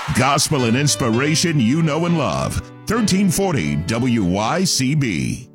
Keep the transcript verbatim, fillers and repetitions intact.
Gospel and inspiration you know and love. thirteen forty W Y C B.